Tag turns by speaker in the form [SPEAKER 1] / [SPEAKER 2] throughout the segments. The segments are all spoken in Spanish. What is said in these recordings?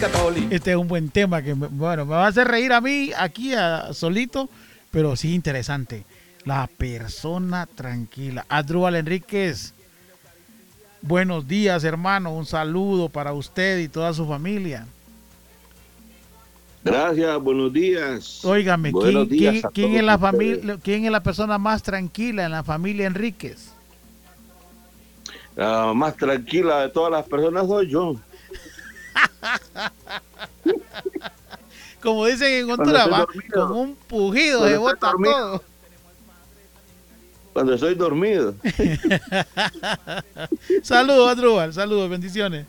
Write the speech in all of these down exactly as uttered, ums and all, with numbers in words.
[SPEAKER 1] Catabolí.
[SPEAKER 2] Este es un buen tema que, me, bueno, me va a hacer reír a mí aquí a, solito, pero sí interesante. La persona tranquila. Adrúbal Enríquez, buenos días, hermano. Un saludo para usted y toda su familia.
[SPEAKER 3] Gracias, buenos días.
[SPEAKER 2] Óigame,
[SPEAKER 3] buenos
[SPEAKER 2] ¿quién,
[SPEAKER 3] días
[SPEAKER 2] quién,
[SPEAKER 3] a
[SPEAKER 2] quién es la
[SPEAKER 3] todos ustedes.
[SPEAKER 2] familia, quién es la persona más tranquila en la familia Enríquez?
[SPEAKER 3] La más tranquila de todas las personas soy yo.
[SPEAKER 2] Como dicen en
[SPEAKER 3] Cuando
[SPEAKER 2] Honduras,
[SPEAKER 3] estoy
[SPEAKER 2] va,
[SPEAKER 3] dormido.
[SPEAKER 2] con un pujido
[SPEAKER 3] Cuando
[SPEAKER 2] se
[SPEAKER 3] estoy
[SPEAKER 2] bota
[SPEAKER 3] dormido.
[SPEAKER 2] todo.
[SPEAKER 3] Cuando estoy dormido.
[SPEAKER 2] Saludos, Adrúbal, saludos, bendiciones.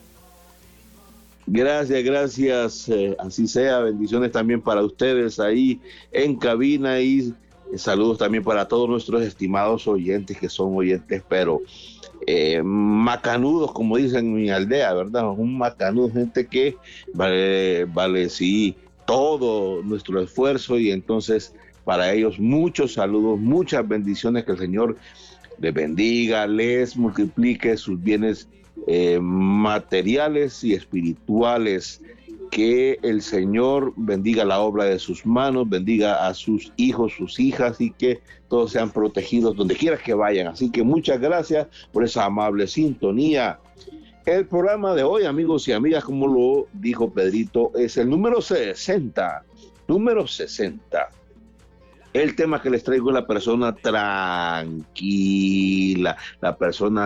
[SPEAKER 3] Gracias, gracias. Eh, así sea. Bendiciones también para ustedes ahí en cabina y eh, saludos también para todos nuestros estimados oyentes que son oyentes, pero eh, macanudos, como dicen en mi aldea, ¿verdad? Un macanudo, gente que vale, vale, sí, todo nuestro esfuerzo y entonces para ellos muchos saludos, muchas bendiciones, que el Señor les bendiga, les multiplique sus bienes eh, materiales y espirituales, que el Señor bendiga la obra de sus manos, bendiga a sus hijos, sus hijas, y que todos sean protegidos donde quiera que vayan. Así que muchas gracias por esa amable sintonía. El programa de hoy, amigos y amigas, como lo dijo Pedrito, es el número sesenta. Número sesenta. El tema que les traigo es la persona tranquila, la persona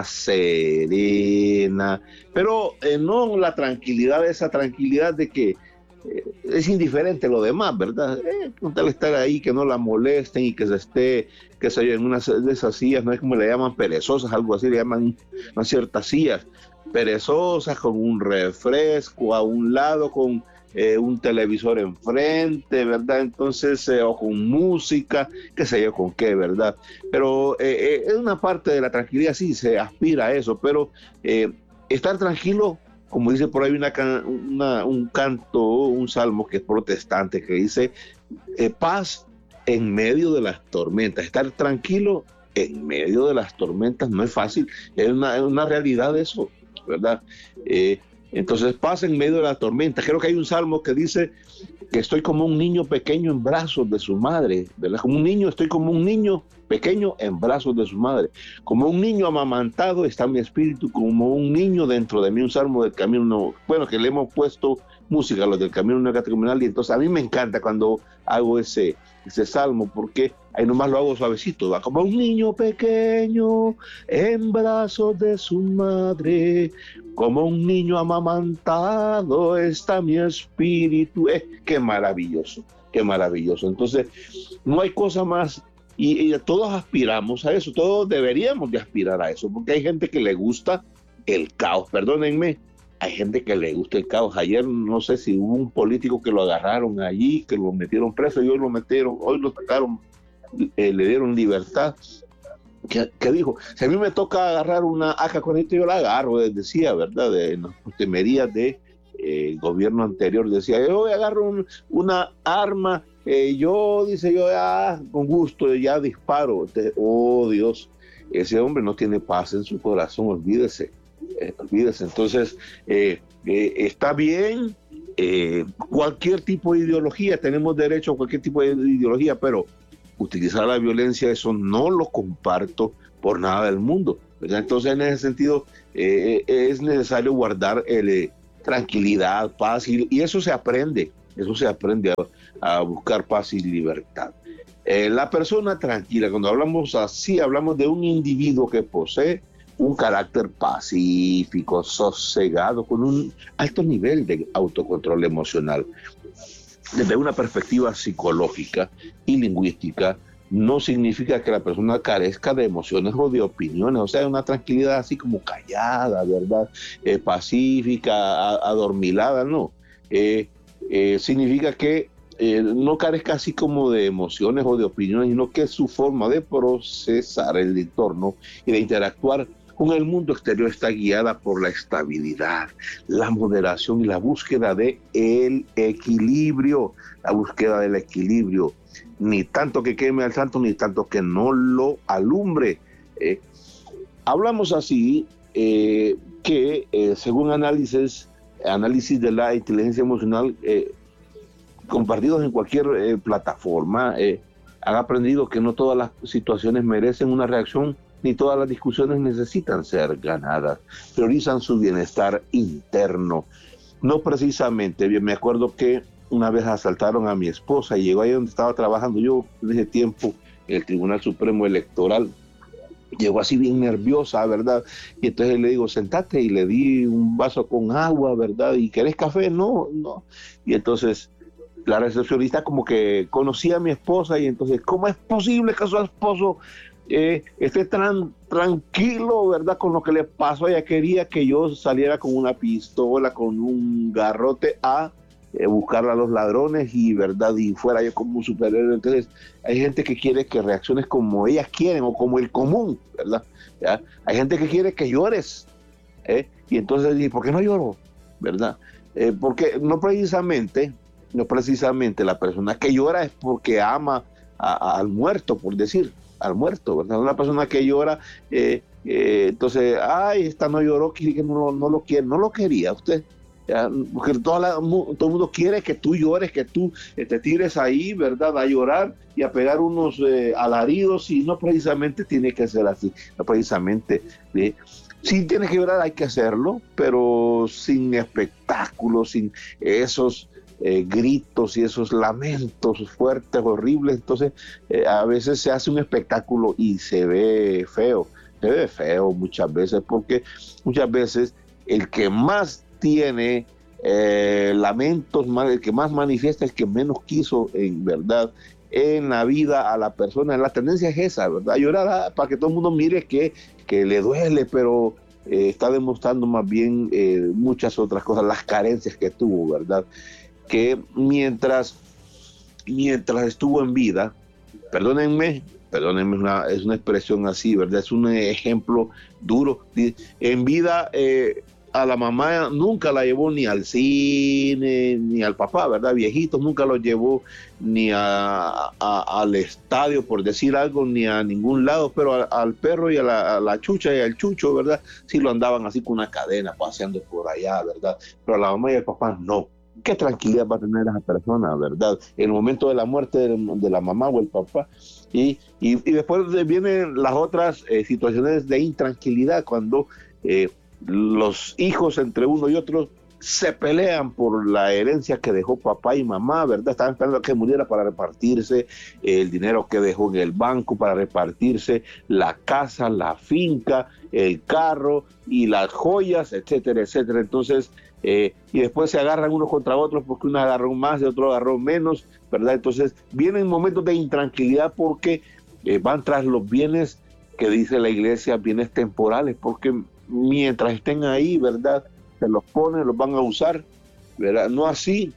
[SPEAKER 3] serena, pero eh, no la tranquilidad, esa tranquilidad de que eh, es indiferente lo demás, ¿verdad? Eh, con tal estar ahí, que no la molesten y que se esté, qué sé yo, en una de esas sillas, no es como le llaman perezosas, algo así, le llaman unas ciertas sillas, perezosas, con un refresco a un lado, con Eh, un televisor enfrente, ¿verdad? Entonces, eh, o con música, qué sé yo con qué, ¿verdad? Pero eh, eh, es una parte de la tranquilidad, sí, se aspira a eso, pero eh, estar tranquilo, como dice por ahí una, una, un canto, un salmo que es protestante, que dice, eh, paz en medio de las tormentas. Estar tranquilo en medio de las tormentas no es fácil, es una, es una realidad eso, ¿verdad? Eh, Entonces paz en medio de la tormenta. Creo que hay un salmo que dice que estoy como un niño pequeño en brazos de su madre, ¿verdad? Como un niño, estoy como un niño pequeño en brazos de su madre. Como un niño amamantado está mi espíritu, como un niño dentro de mí. Un salmo del Camino, bueno, que le hemos puesto música a los del Camino Neocatecumenal, y entonces a mí me encanta cuando hago ese, ese salmo, porque ahí nomás lo hago suavecito, va como un niño pequeño en brazos de su madre, como un niño amamantado está mi espíritu. Eh, qué maravilloso, qué maravilloso. Entonces, no hay cosa más, y, y todos aspiramos a eso, todos deberíamos de aspirar a eso, porque hay gente que le gusta el caos, perdónenme, hay gente que le gusta el caos. Ayer no sé si hubo un político que lo agarraron allí, que lo metieron preso, y hoy lo metieron, hoy lo sacaron, eh, le dieron libertad. ¿Qué, ¿Qué dijo? Si a mí me toca agarrar una A K cuarenta, yo la agarro, decía, ¿verdad? De las temerías de eh, gobierno anterior, decía, yo agarro un, una arma, eh, yo, dice yo, ah, con gusto, ya disparo. Entonces, oh Dios, ese hombre no tiene paz en su corazón, olvídese, eh, olvídese. Entonces, eh, eh, está bien, eh, cualquier tipo de ideología, tenemos derecho a cualquier tipo de ideología, pero utilizar la violencia, eso no lo comparto por nada del mundo, ¿verdad? Entonces, en ese sentido, eh, es necesario guardar el, eh, tranquilidad, paz, y, y eso se aprende, eso se aprende a, a buscar paz y libertad. Eh, la persona tranquila, cuando hablamos así, hablamos de un individuo que posee un carácter pacífico, sosegado, con un alto nivel de autocontrol emocional. Desde una perspectiva psicológica y lingüística, no significa que la persona carezca de emociones o de opiniones, o sea, una tranquilidad así como callada, ¿verdad? Eh, pacífica, a, adormilada, no. Eh, eh, significa que eh, no carezca así como de emociones o de opiniones, sino que su forma de procesar el entorno y de interactuar con el mundo exterior está guiada por la estabilidad, la moderación y la búsqueda del equilibrio, la búsqueda del equilibrio, ni tanto que queme al santo, ni tanto que no lo alumbre. Eh, hablamos así, eh, que eh, según análisis análisis de la inteligencia emocional eh, compartidos en cualquier eh, plataforma, eh, han aprendido que no todas las situaciones merecen una reacción, ni todas las discusiones necesitan ser ganadas. Priorizan su bienestar interno. No precisamente, bien, me acuerdo que una vez asaltaron a mi esposa y llegó ahí donde estaba trabajando yo en ese tiempo en el Tribunal Supremo Electoral. Llegó así bien nerviosa, ¿verdad? Y entonces le digo, sentate, y le di un vaso con agua, ¿verdad? ¿Y querés café? No, no. Y entonces la recepcionista como que conocía a mi esposa y entonces, ¿cómo es posible que su esposo eh, esté tan tranquilo, ¿verdad? Con lo que le pasó. Ella quería que yo saliera con una pistola, con un garrote a eh, buscar a los ladrones y, ¿verdad? Y fuera yo como un superhéroe. Entonces hay gente que quiere que reacciones como ellas quieren o como el común, ¿verdad? ¿Ya? Hay gente que quiere que llores, ¿eh? Y entonces, ¿y por qué no lloro? ¿Verdad? Eh, porque no precisamente... No precisamente la persona que llora es porque ama a, a, al muerto, por decir, al muerto, ¿verdad? Una persona que llora, eh, eh, entonces, ay, esta no lloró, que no, no lo quiere, no lo quería usted, ¿ya? Porque toda la, todo el mundo quiere que tú llores, que tú eh, te tires ahí, ¿verdad? A llorar y a pegar unos eh, alaridos, y no precisamente tiene que ser así, no precisamente... Eh, sí tiene que llorar, hay que hacerlo, pero sin espectáculos, sin esos... Eh, gritos y esos lamentos fuertes, horribles. Entonces eh, a veces se hace un espectáculo y se ve feo, se ve feo muchas veces, porque muchas veces el que más tiene eh, lamentos, el que más manifiesta, el que menos quiso en verdad en la vida a la persona. La tendencia es esa, ¿verdad? Llorar para que todo el mundo mire que, que le duele, pero eh, está demostrando más bien eh, muchas otras cosas, las carencias que tuvo, ¿verdad? Que mientras, mientras estuvo en vida, perdónenme, perdónenme, una, es una expresión así, ¿verdad? Es un ejemplo duro. En vida, eh, a la mamá nunca la llevó ni al cine, ni al papá, ¿verdad? Viejitos, nunca los llevó ni a, a, al estadio, por decir algo, ni a ningún lado, pero a, al perro y a la, a la chucha y al chucho, ¿verdad? Sí lo andaban así con una cadena, paseando por allá, ¿verdad? Pero a la mamá y al papá no. ¿Qué tranquilidad va a tener esa persona, verdad? En el momento de la muerte de, de la mamá o el papá. Y, y, y después vienen las otras eh, situaciones de intranquilidad, cuando eh, los hijos entre uno y otro se pelean por la herencia que dejó papá y mamá, ¿verdad? Estaban esperando que muriera para repartirse eh, el dinero que dejó en el banco, para repartirse la casa, la finca, el carro y las joyas, etcétera, etcétera. Entonces, eh, y después se agarran unos contra otros porque uno agarró más y otro agarró menos, ¿verdad? Entonces vienen momentos de intranquilidad porque eh, van tras los bienes que dice la iglesia, bienes temporales, porque mientras estén ahí, ¿verdad? Se los ponen, los van a usar, ¿verdad? No así,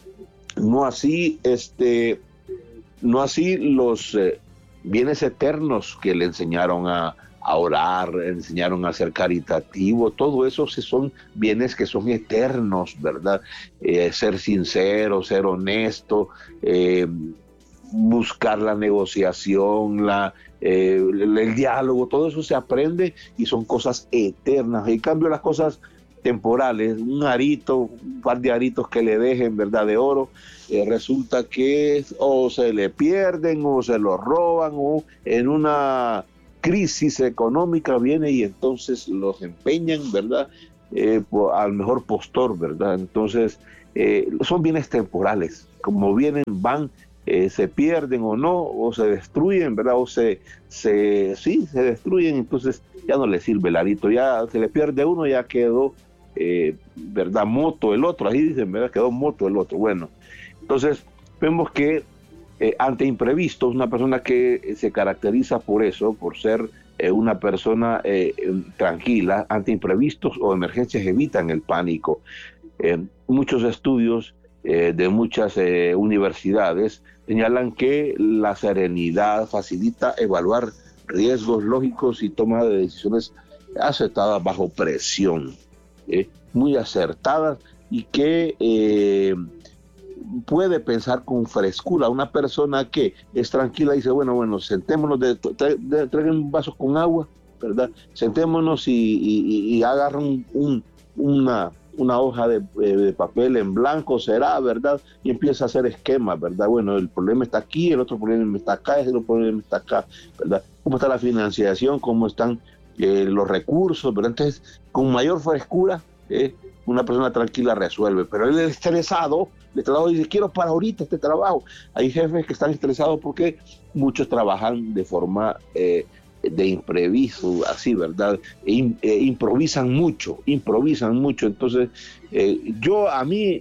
[SPEAKER 3] no así, este, no así los eh, bienes eternos que le enseñaron a, a orar, le enseñaron a ser caritativo. Todo eso son bienes que son eternos, ¿verdad? Eh, ser sincero, ser honesto, eh, buscar la negociación, la, eh, el, el diálogo, todo eso se aprende y son cosas eternas. En cambio, las cosas temporales, un arito, un par de aritos que le dejen, ¿verdad?, de oro, eh, resulta que o se le pierden o se lo roban, o en una crisis económica viene y entonces los empeñan, ¿verdad?, eh, al mejor postor, ¿verdad? Entonces eh, son bienes temporales, como vienen, van, eh, se pierden o no, o se destruyen, ¿verdad? O se, se, sí, se destruyen, entonces ya no le sirve el arito, ya se le pierde uno, ya quedó, eh, ¿verdad?, moto el otro, ahí dicen, ¿verdad?, quedó moto el otro. Bueno, entonces vemos que eh, ante imprevistos, una persona que se caracteriza por eso, por ser eh, una persona eh, tranquila, ante imprevistos o emergencias evitan el pánico. Eh, muchos estudios eh, de muchas eh, universidades señalan que la serenidad facilita evaluar riesgos lógicos y toma de decisiones acertadas bajo presión, eh, muy acertadas, y que eh, puede pensar con frescura. Una persona que es tranquila dice, bueno, bueno, sentémonos, de, de, de, traigan un vaso con agua, ¿verdad? Sentémonos y, y, y agarran un, un, una, una hoja de, de papel en blanco, será, ¿verdad? Y empieza a hacer esquemas, ¿verdad? Bueno, el problema está aquí, el otro problema está acá, el otro problema está acá, ¿verdad? ¿Cómo está la financiación? ¿Cómo están eh, los recursos? ¿Verdad? Entonces, con mayor frescura, eh, una persona tranquila resuelve, pero él es estresado, el trabajo dice, quiero para ahorita este trabajo. Hay jefes que están estresados porque muchos trabajan de forma eh, de imprevisto, así, ¿verdad? E, eh, improvisan mucho, improvisan mucho. Entonces, eh, yo a mí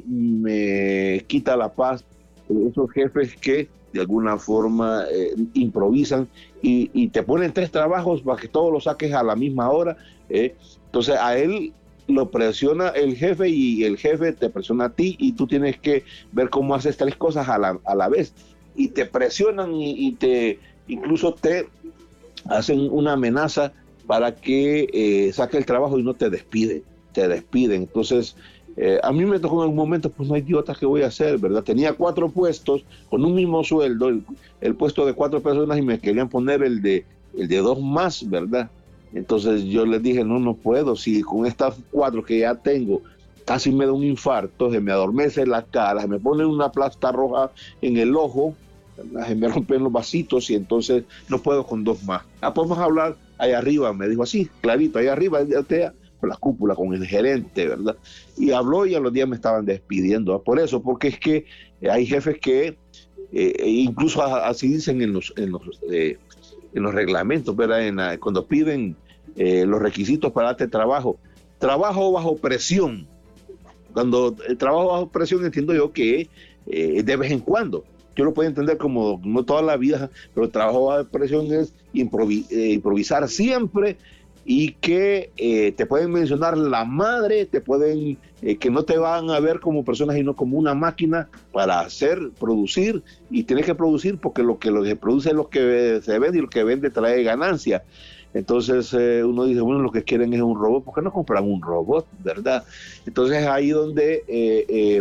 [SPEAKER 3] me quita la paz esos jefes que de alguna forma eh, improvisan y, y te ponen tres trabajos para que todos los saques a la misma hora. Eh. Entonces, a él lo presiona el jefe y el jefe te presiona a ti y tú tienes que ver cómo haces tres cosas a la, a la vez y te presionan y, y te incluso te hacen una amenaza para que eh, saque el trabajo y no te despiden, te despiden. Entonces eh, a mí me tocó en algún momento, pues no hay idiotas que voy a hacer, ¿verdad? Tenía cuatro puestos con un mismo sueldo, el, el puesto de cuatro personas y me querían poner el de, el de dos más, ¿verdad? Entonces yo les dije, no, no puedo, si con estas cuatro que ya tengo casi me da un infarto, se me adormece la cara, se me pone una plasta roja en el ojo, ¿verdad? Se me rompen los vasitos y entonces no puedo con dos más. Ah, podemos hablar allá arriba, me dijo así, clarito, allá arriba, con la cúpula, con el gerente, ¿verdad? Y habló y a los días me estaban despidiendo, ¿eh? Por eso, porque es que hay jefes que, eh, incluso así dicen en los, en los, eh, en los reglamentos, ¿verdad? En la, cuando piden eh, los requisitos para este trabajo, trabajo bajo presión. Cuando el trabajo bajo presión entiendo yo que eh, de vez en cuando, yo lo puedo entender como no toda la vida, pero el trabajo bajo presión es improvi- eh, improvisar siempre y que eh, te pueden mencionar la madre, te pueden, eh, que no te van a ver como persona, sino como una máquina para hacer, producir, y tienes que producir porque lo que, lo que produce es lo que se vende y lo que vende trae ganancia. Entonces eh, uno dice, bueno, lo que quieren es un robot, ¿por qué no compran un robot, verdad? Entonces ahí donde, eh, eh,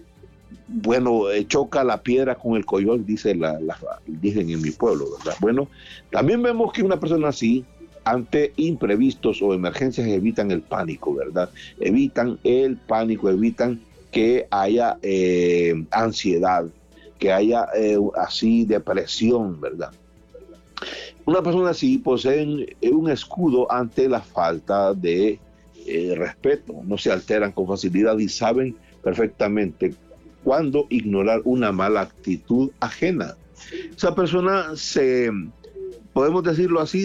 [SPEAKER 3] bueno, eh, choca la piedra con el coyol, dice la, la, dicen en mi pueblo, ¿verdad? Bueno, también vemos que una persona así, ante imprevistos o emergencias, evitan el pánico, ¿verdad? Evitan el pánico, evitan que haya eh, ansiedad, que haya eh, así depresión, ¿verdad? Una persona así posee un escudo ante la falta de eh, respeto, no se alteran con facilidad y saben perfectamente cuándo ignorar una mala actitud ajena. Esa persona se... podemos decirlo así,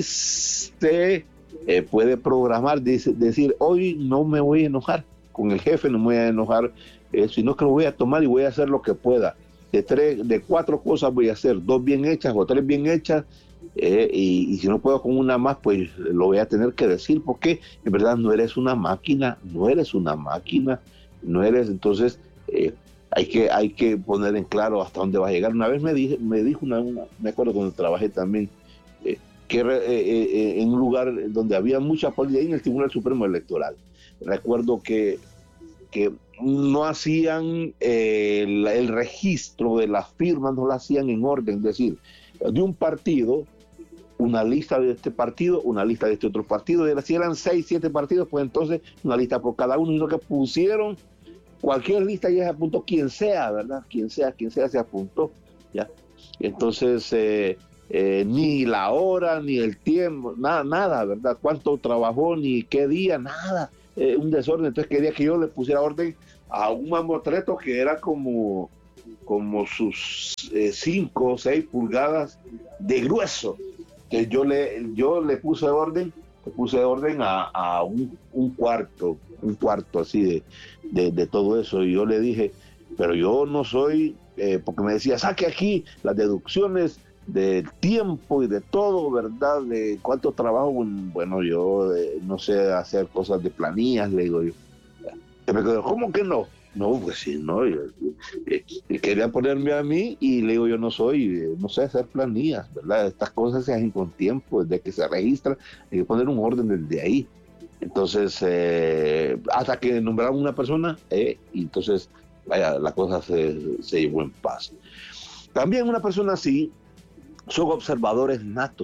[SPEAKER 3] se eh, puede programar, dice, decir, hoy no me voy a enojar con el jefe, no me voy a enojar, eh, sino que lo voy a tomar y voy a hacer lo que pueda. De, tres, de cuatro cosas voy a hacer, dos bien hechas o tres bien hechas, eh, y, y si no puedo con una más, pues lo voy a tener que decir, porque en verdad no eres una máquina, no eres una máquina, no eres, entonces... Eh, Hay que, hay que poner en claro hasta dónde va a llegar. Una vez me, dije, me dijo, una, una, me acuerdo cuando trabajé también, eh, que eh, eh, en un lugar donde había mucha política, en el Tribunal Supremo Electoral. Recuerdo que, que no hacían eh, el, el registro de las firmas, no lo hacían en orden, es decir, de un partido, una lista de este partido, una lista de este otro partido, y si eran seis, siete partidos, pues entonces una lista por cada uno, y lo que pusieron cualquier lista ya se apuntó, quien sea, ¿verdad? Quien sea, quien sea se apuntó, ¿ya? Entonces, eh, eh, ni la hora, ni el tiempo, nada, nada, ¿verdad? Cuánto trabajó, ni qué día, nada, eh, un desorden. Entonces quería que yo le pusiera orden a un mamotreto que era como, como sus eh, cinco o seis pulgadas de grueso, que yo le, yo le puse orden, le puse orden a, a un, un cuarto, un cuarto así de, de, de todo eso, y yo le dije, pero yo no soy, eh, porque me decía, saque aquí las deducciones del tiempo y de todo, ¿verdad? De cuánto trabajo, bueno, yo eh, no sé hacer cosas de planillas, le digo yo. Y me quedo, ¿cómo que no? No, pues sí, no, yo, eh, eh, quería ponerme a mí y le digo, yo no soy, eh, no sé hacer planillas, ¿verdad? Estas cosas se hacen con tiempo, desde que se registra, hay que poner un orden desde ahí. Entonces, eh, hasta que nombraron una persona, eh, y entonces, vaya, la cosa se, se llevó en paz. También una persona así, son observadores natos.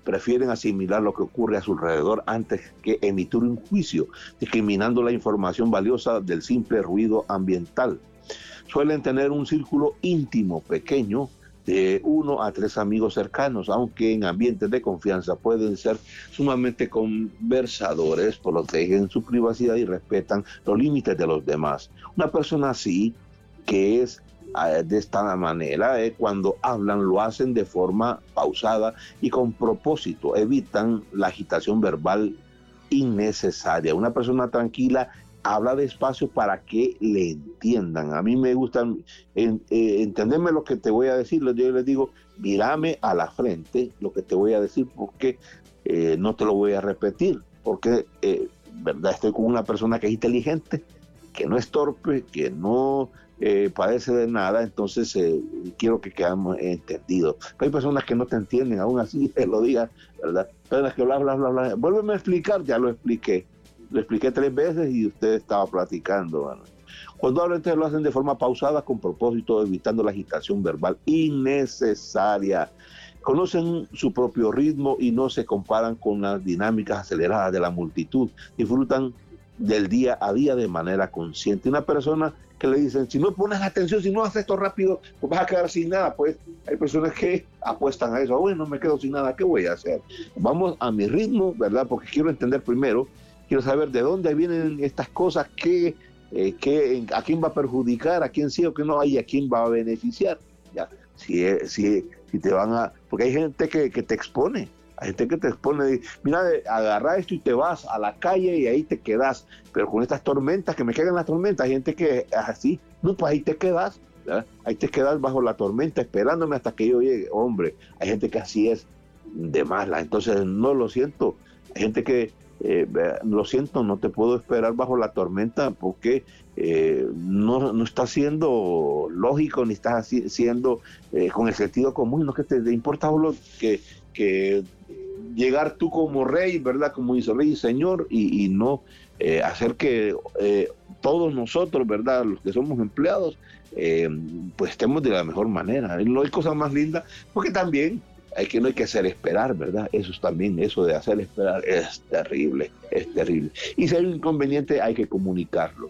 [SPEAKER 3] prefieren asimilar lo que ocurre a su alrededor antes que emitir un juicio, discriminando la información valiosa del simple ruido ambiental. Suelen tener un círculo íntimo pequeño de uno a tres amigos cercanos, aunque en ambientes de confianza pueden ser sumamente conversadores, protegen su privacidad y respetan los límites de los demás. Una persona así, que es de esta manera, eh, cuando hablan lo hacen de forma pausada y con propósito, evitan la agitación verbal innecesaria. Una persona tranquila habla despacio para que le entiendan. A mí me gusta en, eh, entenderme lo que te voy a decir. Yo les digo, mírame a la frente lo que te voy a decir, porque eh, no te lo voy a repetir, porque eh, verdad, estoy con una persona que es inteligente, que no es torpe, que no eh, padece de nada, entonces eh, quiero que quedamos entendidos. Hay personas que no te entienden, aún así te lo digas, ¿verdad? Personas que bla, bla, bla, bla. Vuélveme a explicar, ya lo expliqué. Lo expliqué tres veces y usted estaba platicando. Bueno. Cuando hablan, entonces lo hacen de forma pausada, con propósito, evitando la agitación verbal innecesaria. Conocen su propio ritmo y no se comparan con las dinámicas aceleradas de la multitud. Disfrutan del día a día de manera consciente. Una persona que le dicen, si no pones atención, si no haces esto rápido, pues vas a quedar sin nada. Pues hay personas que apuestan a eso. Bueno, me quedo sin nada, ¿qué voy a hacer? Vamos a mi ritmo, ¿verdad? Porque quiero entender primero, quiero saber de dónde vienen estas cosas, qué, eh, qué, a quién va a perjudicar, a quién sí o qué no, y a quién va a beneficiar. ¿Ya? Si, si, si te van a... Porque hay gente que, que te expone. Hay gente que te expone, mira, agarra esto y te vas a la calle y ahí te quedas, pero con estas tormentas, que me caigan las tormentas, hay gente que es así, no, pues ahí te quedas, ¿verdad? Ahí te quedas bajo la tormenta esperándome hasta que yo llegue. Hombre, hay gente que así es de mala, entonces no, lo siento, hay gente que, eh, lo siento, no te puedo esperar bajo la tormenta porque eh, no, no está siendo lógico, ni estás siendo eh, con el sentido común, no que te, te importa lo que, que llegar tú como rey, ¿verdad? Como hizo rey y señor, y, y no eh, hacer que eh, todos nosotros, ¿verdad? Los que somos empleados, eh, pues estemos de la mejor manera. No hay cosa más linda, porque también hay que, no hay que hacer esperar, ¿verdad? Eso es también, eso de hacer esperar es terrible, es terrible. Y si hay un inconveniente, hay que comunicarlo.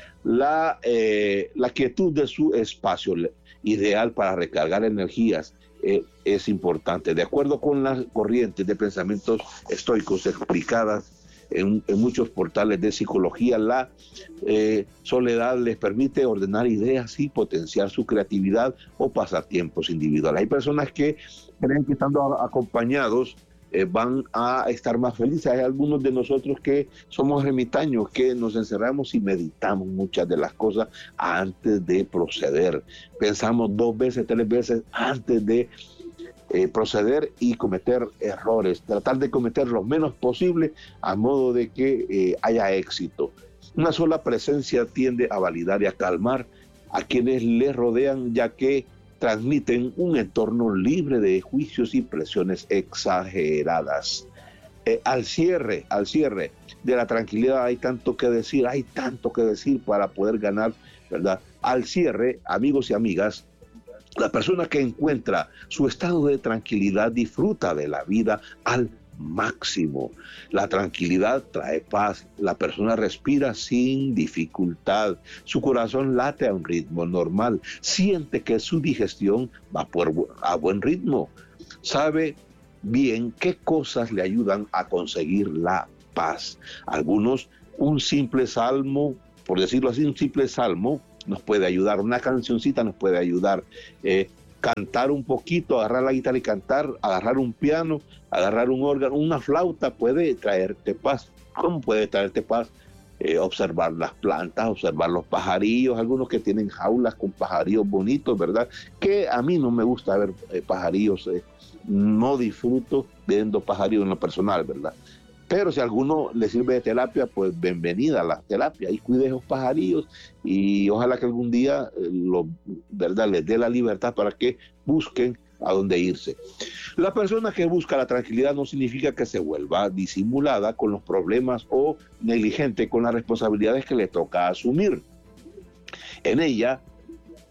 [SPEAKER 3] La, eh, la quietud de su espacio ideal para recargar energías eh, es importante. De acuerdo con las corrientes de pensamientos estoicos explicadas en, en muchos portales de psicología, la eh, soledad les permite ordenar ideas y potenciar su creatividad o pasatiempos individuales. Hay personas que creen que estando acompañados eh, van a estar más felices. Hay algunos de nosotros que somos ermitaños, que nos encerramos y meditamos muchas de las cosas antes de proceder. Pensamos dos veces, tres veces antes de eh, proceder y cometer errores. Tratar de cometer lo menos posible a modo de que eh, haya éxito. Una sola presencia tiende a validar y a calmar a quienes le rodean, ya que transmiten un entorno libre de juicios y presiones exageradas. Eh, al cierre, al cierre de la tranquilidad hay tanto que decir, hay tanto que decir para poder ganar, ¿verdad? Al cierre, amigos y amigas, la persona que encuentra su estado de tranquilidad disfruta de la vida al máximo. La tranquilidad trae paz, la persona respira sin dificultad, su corazón late a un ritmo normal, siente que su digestión va por, a buen ritmo, sabe bien qué cosas le ayudan a conseguir la paz. Algunos, un simple salmo, por decirlo así, un simple salmo nos puede ayudar, una cancioncita nos puede ayudar, eh, cantar un poquito, agarrar la guitarra y cantar, agarrar un piano, agarrar un órgano, una flauta puede traerte paz. ¿Cómo puede traerte paz? Eh, observar las plantas, observar los pajarillos, algunos que tienen jaulas con pajarillos bonitos, ¿verdad? Que a mí no me gusta ver eh, pajarillos, eh, no disfruto viendo pajarillos en lo personal, ¿verdad? Pero si a alguno le sirve de terapia, pues bienvenida a la terapia. Y cuide esos pajarillos y ojalá que algún día eh, lo, ¿verdad? les dé la libertad para que busquen a dónde irse. La persona que busca la tranquilidad no significa que se vuelva disimulada con los problemas o negligente con las responsabilidades que le toca asumir. En ella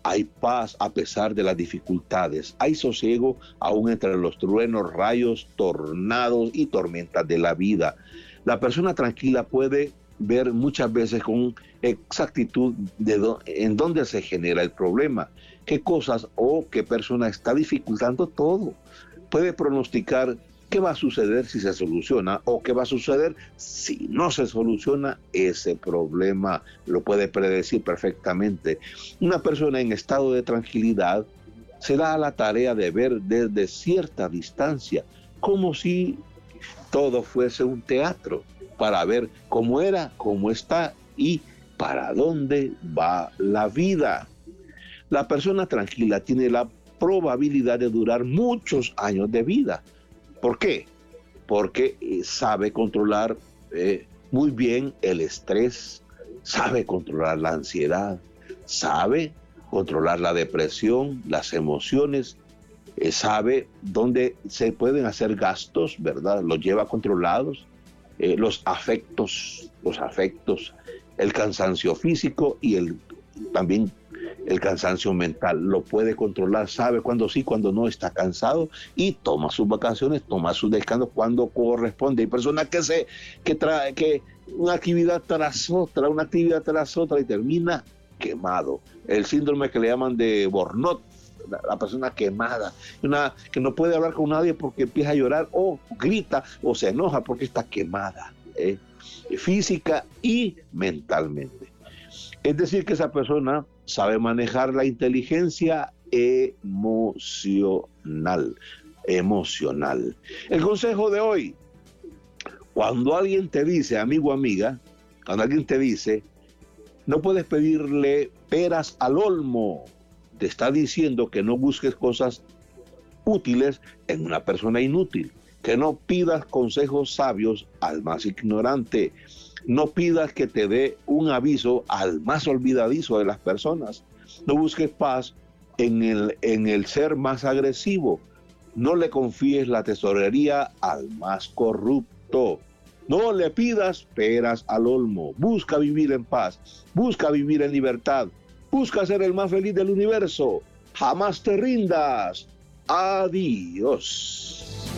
[SPEAKER 3] Hay paz a pesar de las dificultades. Hay sosiego aún entre los truenos, rayos, tornados y tormentas de la vida. La persona tranquila puede ver muchas veces con exactitud de do, en dónde se genera el problema, qué cosas o qué persona está dificultando todo. Puede pronosticar qué va a suceder si se soluciona o qué va a suceder si no se soluciona ese problema. Lo puede predecir perfectamente. Una persona en estado de tranquilidad se da a la tarea de ver desde cierta distancia, como si todo fuese un teatro, para ver cómo era, cómo está y para dónde va la vida. La persona tranquila tiene la probabilidad de durar muchos años de vida. ¿Por qué? Porque sabe controlar eh, muy bien el estrés, sabe controlar la ansiedad, sabe controlar la depresión, las emociones, eh, sabe dónde se pueden hacer gastos, ¿verdad? Los lleva controlados, eh, los afectos, los afectos, el cansancio físico y el también el cansancio mental, lo puede controlar, sabe cuándo sí, cuándo no está cansado y toma sus vacaciones, toma sus descansos cuando corresponde. Hay personas que se que trae que una actividad tras otra, una actividad tras otra y termina quemado. El síndrome que le llaman de Burnout, la, la persona quemada, una que no puede hablar con nadie porque empieza a llorar o grita o se enoja porque está quemada, ¿eh? física y mentalmente. Es decir, que esa persona sabe manejar la inteligencia emocional. Emocional. El consejo de hoy: cuando alguien te dice, amigo o amiga, cuando alguien te dice, no puedes pedirle peras al olmo, te está diciendo que no busques cosas útiles en una persona inútil, que no pidas consejos sabios al más ignorante. No pidas que te dé un aviso al más olvidadizo de las personas. No busques paz en el, en el ser más agresivo. No le confíes la tesorería al más corrupto. No le pidas peras al olmo. Busca vivir en paz. Busca vivir en libertad. Busca ser el más feliz del universo. Jamás te rindas. Adiós.